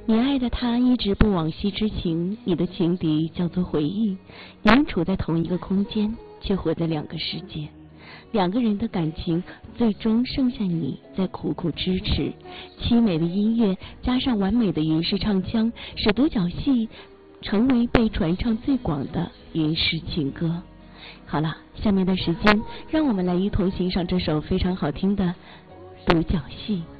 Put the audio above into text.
你爱的他一直不往昔之情，你的情敌叫做回忆。你们处在同一个空间，却活在两个世界。两个人的感情最终剩下你在苦苦支持。凄美的音乐加上完美的云式唱腔，使独角戏成为被传唱最广的云式情歌。好了，下面的时间让我们来一同欣赏这首非常好听的独角戏。